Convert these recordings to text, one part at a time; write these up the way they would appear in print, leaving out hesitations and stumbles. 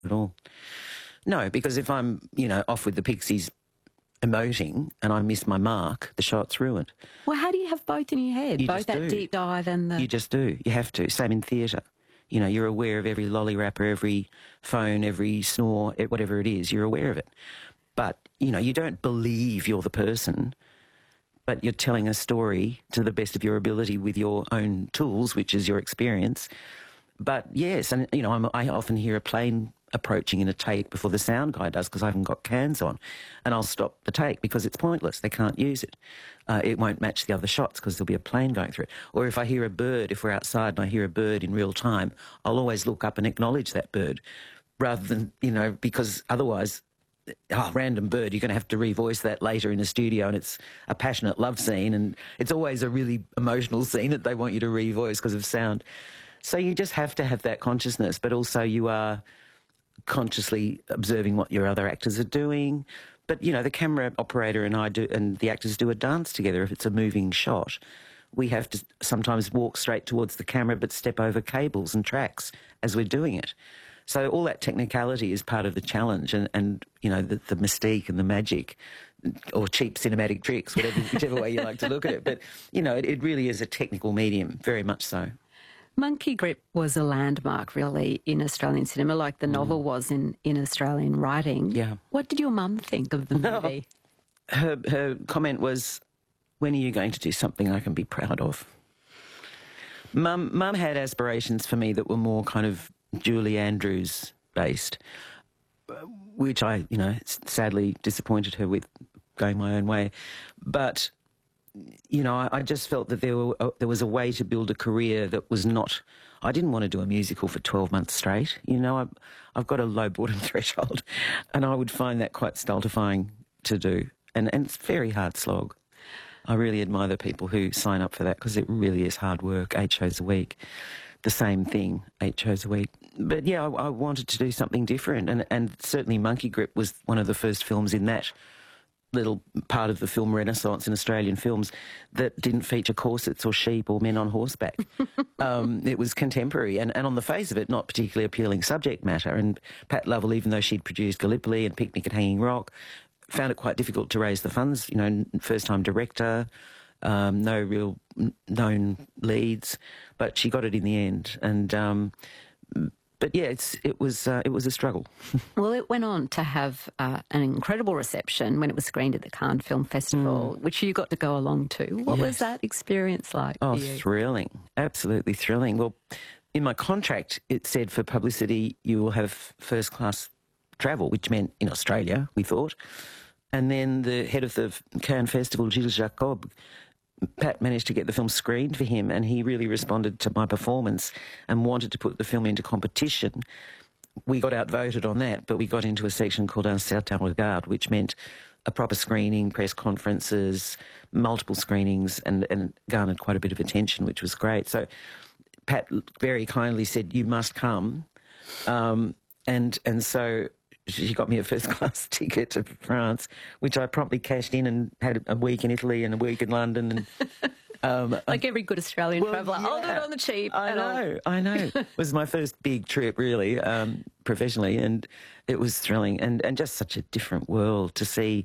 at all. No, because if I'm, off with the Pixies emoting and I miss my mark, the shot's ruined. Well, how do you have both in your head? You both just that do. deep dive and the... You just do. You have to. Same in theatre. You're aware of every lolly wrapper, every phone, every snore, whatever it is, you're aware of it. But, you don't believe you're the person, but you're telling a story to the best of your ability with your own tools, which is your experience. But, yes, and, I often hear a plane approaching in a take before the sound guy does because I haven't got cans on, and I'll stop the take because it's pointless. They can't use it. It won't match the other shots because there'll be a plane going through it. Or if I hear a bird, if we're outside and I hear a bird in real time, I'll always look up and acknowledge that bird rather than, because otherwise, random bird, you're going to have to revoice that later in a studio, and it's a passionate love scene, and it's always a really emotional scene that they want you to revoice because of sound. So you just have to have that consciousness, but also you are consciously observing what your other actors are doing. But, the camera operator and I do, and the actors do a dance together if it's a moving shot. We have to sometimes walk straight towards the camera but step over cables and tracks as we're doing it. So all that technicality is part of the challenge and the mystique and the magic, or cheap cinematic tricks, whichever way you like to look at it. But, it really is a technical medium, very much so. Monkey Grip was a landmark, really, in Australian cinema, like the novel was in Australian writing. Yeah. What did your mum think of the movie? Her comment was, when are you going to do something I can be proud of? Mum had aspirations for me that were more kind of Julie Andrews based, which I, sadly disappointed her with going my own way. But I just felt that there was a way to build a career that was not... I didn't want to do a musical for 12 months straight. I've got a low boredom threshold, and I would find that quite stultifying to do. And it's a very hard slog. I really admire the people who sign up for that because it really is hard work, 8 shows a week. The same thing, 8 shows a week. But, yeah, I wanted to do something different, and certainly Monkey Grip was one of the first films in that little part of the film renaissance in Australian films that didn't feature corsets or sheep or men on horseback. It was contemporary and on the face of it, not particularly appealing subject matter. And Pat Lovell, even though she'd produced Gallipoli and Picnic at Hanging Rock, found it quite difficult to raise the funds, first-time director, no real known leads, but she got it in the end. And but yeah, it was a struggle. Well, it went on to have an incredible reception when it was screened at the Cannes Film Festival, which you got to go along to. What was that experience like for you? Thrilling. Absolutely thrilling. Well, in my contract, it said for publicity you will have first-class travel, which meant in Australia, we thought. And then the head of the Cannes Festival, Gilles Jacob, Pat managed to get the film screened for him, and he really responded to my performance and wanted to put the film into competition. We got outvoted on that, but we got into a section called Un Certain Regard, which meant a proper screening, press conferences, multiple screenings, and garnered quite a bit of attention, which was great. So Pat very kindly said, you must come. And so she got me a first-class ticket to France, which I promptly cashed in and had a week in Italy and a week in London. And like every good Australian traveller, yeah, I'll do it on the cheap. I know. It was my first big trip, really, professionally, and it was thrilling and just such a different world to see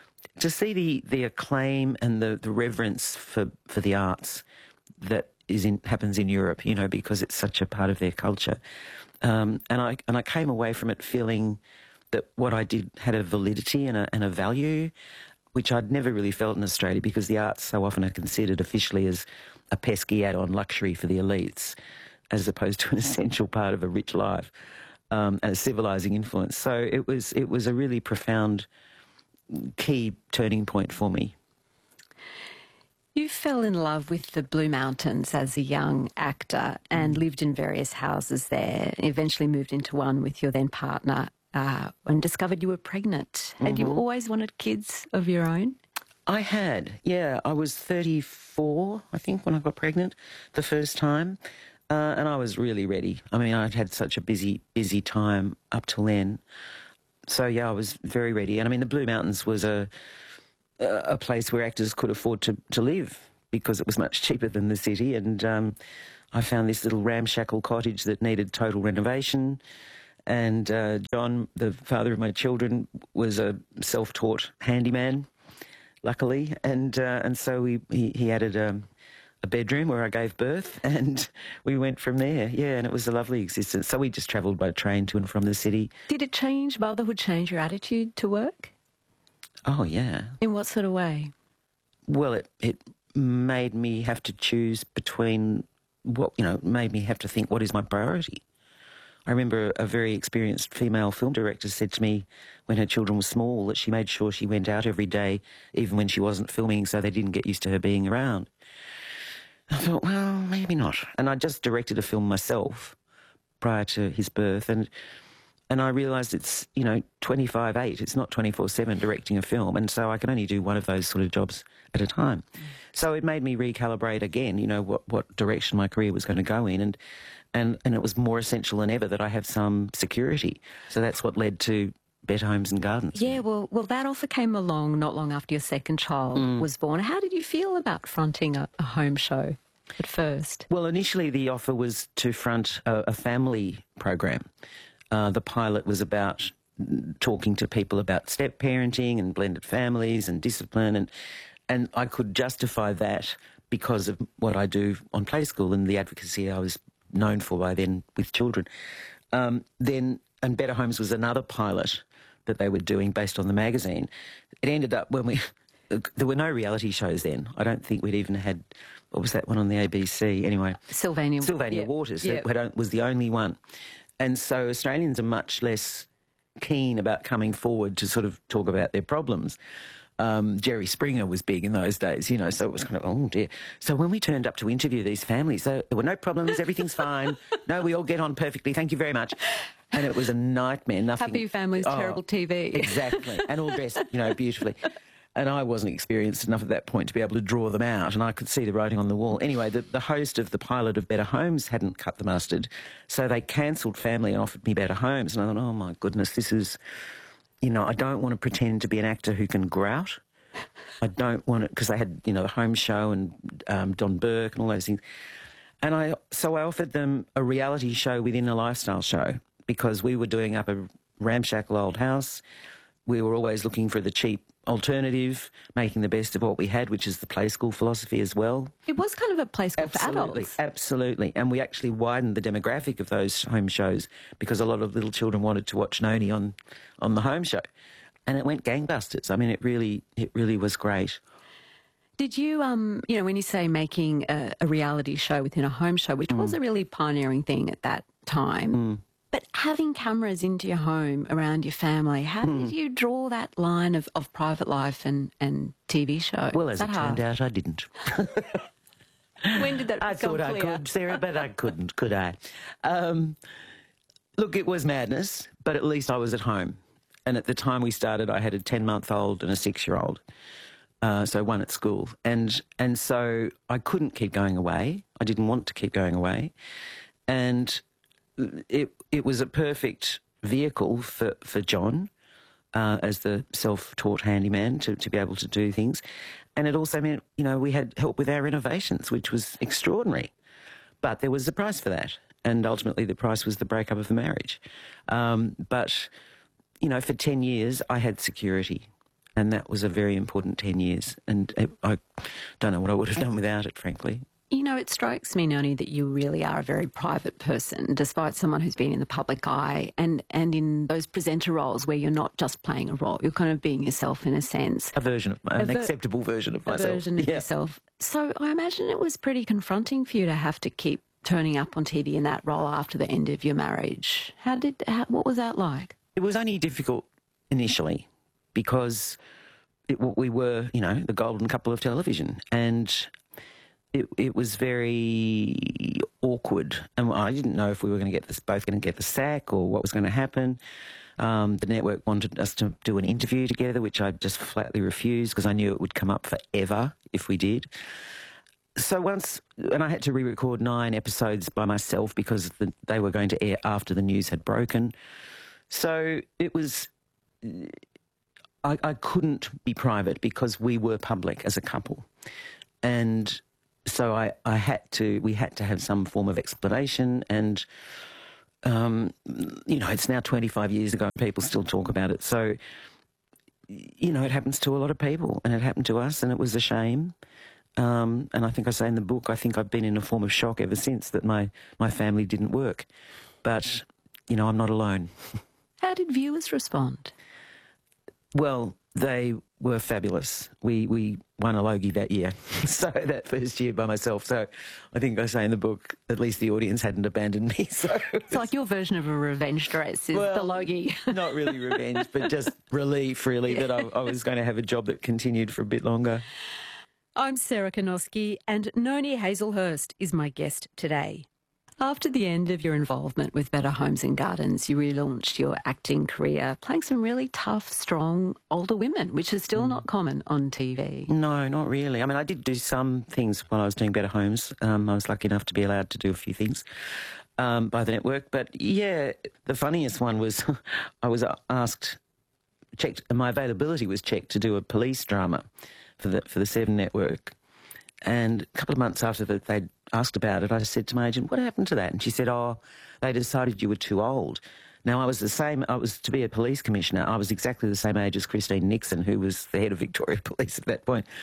the acclaim and the reverence for the arts that happens in Europe, because it's such a part of their culture. And I came away from it feeling that what I did had a validity and a value, which I'd never really felt in Australia because the arts so often are considered officially as a pesky add-on luxury for the elites, as opposed to an essential part of a rich life and a civilising influence. So it was a really profound key turning point for me. You fell in love with the Blue Mountains as a young actor and lived in various houses there, eventually moved into one with your then partner and discovered you were pregnant. Had you always wanted kids of your own? I had, yeah. I was 34, I think, when I got pregnant the first time, and I was really ready. I mean, I'd had such a busy time up till then. So, yeah, I was very ready. And, I mean, the Blue Mountains was a place where actors could afford to live because it was much cheaper than the city. And I found this little ramshackle cottage that needed total renovation. And John, the father of my children, was a self-taught handyman, luckily, and so he added a bedroom where I gave birth, and we went from there. Yeah, and it was a lovely existence. So we just travelled by train to and from the city. Did it change, motherhood change your attitude to work? Oh, yeah. In what sort of way? Well, it made me have to choose between made me have to think, what is my priority? I remember a very experienced female film director said to me when her children were small that she made sure she went out every day, even when she wasn't filming, so they didn't get used to her being around. I thought, well, maybe not. And I just directed a film myself prior to his birth, and I realised it's, 25/8. It's not 24/7 directing a film, and so I can only do one of those sort of jobs at a time. So it made me recalibrate again, what direction my career was going to go in, and it was more essential than ever that I have some security. So that's what led to Better Homes and Gardens. Yeah, well, that offer came along not long after your second child was born. How did you feel about fronting a home show at first? Well, initially the offer was to front a family program. The pilot was about talking to people about step parenting and blended families and discipline, and I could justify that because of what I do on Play School and the advocacy I was known for by then with children. And Better Homes was another pilot that they were doing based on the magazine. It ended up there were no reality shows then. I don't think we'd even had, what was that one on the ABC? Anyway. Sylvania Waters yeah. was the only one. And so Australians are much less keen about coming forward to sort of talk about their problems. Jerry Springer was big in those days, so it was kind of, oh dear. So when we turned up to interview these families, there were no problems, everything's fine. No, we all get on perfectly, thank you very much. And it was a nightmare. Nothing. Happy families, terrible TV. Exactly. And all dressed, beautifully. And I wasn't experienced enough at that point to be able to draw them out, and I could see the writing on the wall. Anyway, the host of the pilot of Better Homes hadn't cut the mustard, so they cancelled Family and offered me Better Homes. And I thought, oh my goodness, this is, I don't want to pretend to be an actor who can grout. I don't want to, because they had, the Home Show and Don Burke and all those things. And so I offered them a reality show within a lifestyle show, because we were doing up a ramshackle old house. We were always looking for the cheap alternative, making the best of what we had, which is the Play School philosophy as well. It was kind of a Play School for adults. Absolutely. And we actually widened the demographic of those home shows because a lot of little children wanted to watch Noni on the Home Show. And it went gangbusters. I mean, it really was great. Did you, when you say making a reality show within a home show, which was a really pioneering thing at that time, but having cameras into your home around your family, how did you draw that line of private life and TV show? Well, as it turned out, I didn't. When did that become I thought clear? I could, Sarah, but I couldn't, could I? Look, it was madness, but at least I was at home. And at the time we started, I had a 10-month-old and a 6-year-old, so one at school. And so I couldn't keep going away. I didn't want to keep going away. And it was a perfect vehicle for John as the self-taught handyman to be able to do things. And it also meant, we had help with our renovations, which was extraordinary. But there was a price for that. And ultimately the price was the breakup of the marriage. But, for 10 years I had security. And that was a very important 10 years. And I don't know what I would have done without it, frankly. It strikes me, Noni, that you really are a very private person, despite someone who's been in the public eye and in those presenter roles where you're not just playing a role, you're kind of being yourself in a sense. An acceptable version of myself. A version of yourself. So I imagine it was pretty confronting for you to have to keep turning up on TV in that role after the end of your marriage. What was that like? It was only difficult initially because we were, the golden couple of television, and it was very awkward, and I didn't know if we were going to get both going to get the sack or what was going to happen. The network wanted us to do an interview together, which I just flatly refused because I knew it would come up forever if we did. So and I had to re-record 9 episodes by myself because they were going to air after the news had broken. So it was, I couldn't be private because we were public as a couple. And so we had to have some form of explanation, and It's now 25 years ago and people still talk about it. So, it happens to a lot of people, and it happened to us, and it was a shame. And I think I say in the book, I think I've been in a form of shock ever since that my family didn't work. But, I'm not alone. How did viewers respond? Well, they were fabulous. We won a Logie that year, so that first year by myself. So I think I say in the book, at least the audience hadn't abandoned me. So it's like your version of a revenge dress is the Logie. Not really revenge, but just relief, really, that I was going to have a job that continued for a bit longer. I'm Sarah Kanoski, and Noni Hazlehurst is my guest today. After the end of your involvement with Better Homes and Gardens, you relaunched your acting career, playing some really tough, strong, older women, which is still not common on TV. No, not really. I mean, I did do some things while I was doing Better Homes. I was lucky enough to be allowed to do a few things by the network. But, yeah, the funniest one was I was checked, my availability was checked to do a police drama for the Seven Network. And a couple of months after that they'd asked about it, I said to my agent, what happened to that? And she said, they decided you were too old. Now, I was to be a police commissioner. I was exactly the same age as Christine Nixon, who was the head of Victoria Police at that point.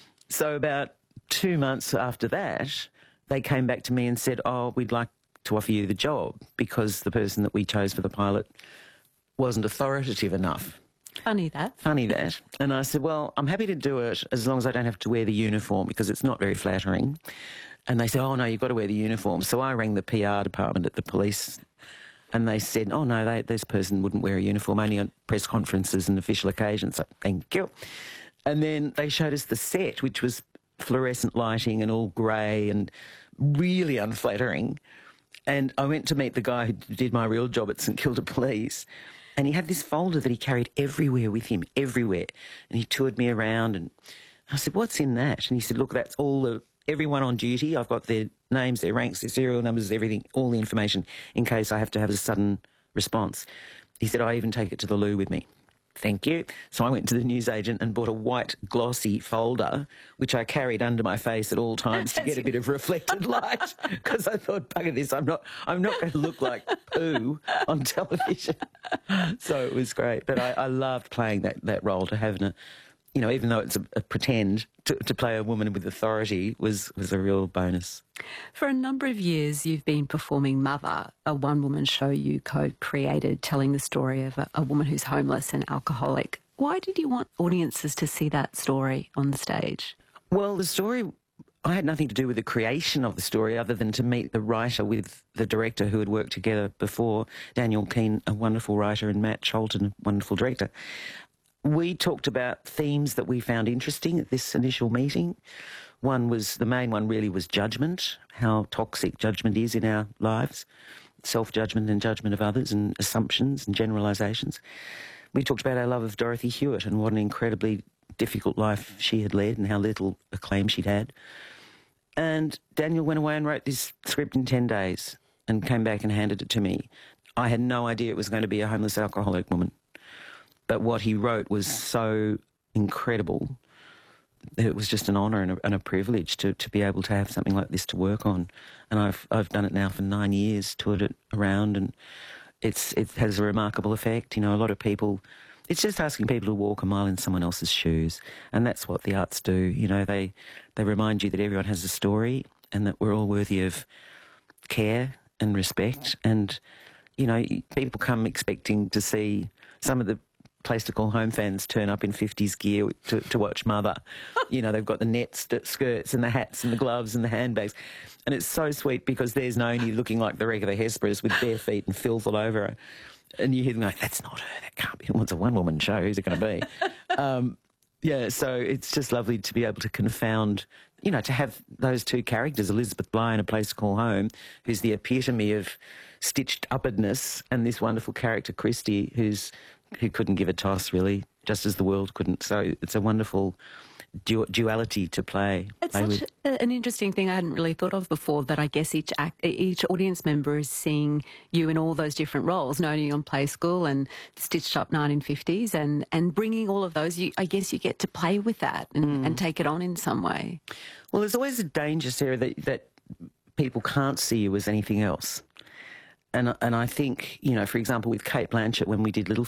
So about 2 months after that, they came back to me and said, we'd like to offer you the job because the person that we chose for the pilot wasn't authoritative enough. Funny that. And I said, well, I'm happy to do it as long as I don't have to wear the uniform because it's not very flattering. And they said, no, you've got to wear the uniform. So I rang the PR department at the police and they said, no, this person wouldn't wear a uniform, only on press conferences and official occasions. So, thank you. And then they showed us the set, which was fluorescent lighting and all grey and really unflattering. And I went to meet the guy who did my real job at St Kilda Police. And he had this folder that he carried everywhere with him, everywhere. And he toured me around and I said, what's in that? And he said, look, that's everyone on duty. I've got their names, their ranks, their serial numbers, everything, all the information in case I have to have a sudden response. He said, I even take it to the loo with me. Thank you. So I went to the newsagent and bought a white glossy folder, which I carried under my face at all times to get a bit of reflected light, because I thought, bugger this, I'm not going to look like poo on television. So it was great. But I loved playing that role, to have even though it's a pretend, to play a woman with authority was a real bonus. For a number of years, you've been performing Mother, a one-woman show you co-created, telling the story of a woman who's homeless and alcoholic. Why did you want audiences to see that story on the stage? Well, the story, I had nothing to do with the creation of the story other than to meet the writer with the director who had worked together before, Daniel Keane, a wonderful writer, and Matt Cholton, a wonderful director. We talked about themes that we found interesting at this initial meeting. The main one really was judgment, how toxic judgment is in our lives, self-judgment and judgment of others, and assumptions and generalisations. We talked about our love of Dorothy Hewitt and what an incredibly difficult life she had led and how little acclaim she'd had. And Daniel went away and wrote this script in 10 days and came back and handed it to me. I had no idea it was going to be a homeless alcoholic woman. But what he wrote was so incredible. It was just an honour and a privilege to be able to have something like this to work on. And I've done it now for 9 years, toured it around, and it has a remarkable effect. A lot of people, it's just asking people to walk a mile in someone else's shoes. And that's what the arts do. They remind you that everyone has a story and that we're all worthy of care and respect. And, people come expecting to see some of the Place to Call Home fans turn up in 50s gear to watch Mother. They've got the net skirts and the hats and the gloves and the handbags. And it's so sweet because there's Noni looking like the regular Hesperus with bare feet and filth all over her. And you hear them go, that's not her, that can't be. Well, it's a one-woman show, who's it going to be? So it's just lovely to be able to confound, to have those two characters, Elizabeth Bligh in A Place to Call Home, who's the epitome of stitched upwardness, and this wonderful character, Christy, who couldn't give a toss, really, just as the world couldn't. So it's a wonderful duality to play. It's such an interesting thing I hadn't really thought of before, that I guess each audience member is seeing you in all those different roles, Noni on Play School and Stitched Up 1950s, and bringing all of those, I guess you get to play with that and take it on in some way. Well, there's always a danger, Sarah, that people can't see you as anything else. and I think, you know, for example, with Kate Blanchett, when we did Little